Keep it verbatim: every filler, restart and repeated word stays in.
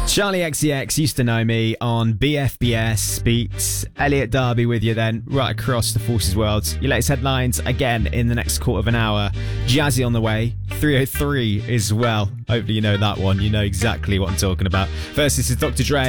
Charlie X C X used to know me on B F B S Beats. Elliot Darby with you then, right across the Forces world. Your latest headlines again in the next quarter of an hour. Jazzy on the way, three oh three as well. Hopefully you know that one. You know exactly what I'm talking about. First, this is Doctor Dre.